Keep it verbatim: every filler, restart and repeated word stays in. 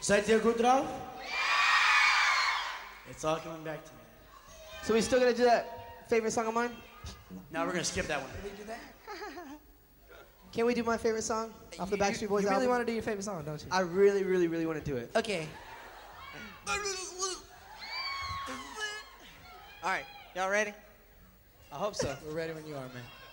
Seid ihr gut drauf? It's all coming back to me. So we still gonna do that favorite song of mine? Now we're gonna skip that one. Can we do that? Can we do my favorite song off the Backstreet Boys You really album? want to do your favorite song, don't you? I really, really, really want to do it. Okay. All right, y'all ready? I hope so. We're ready when you are, man.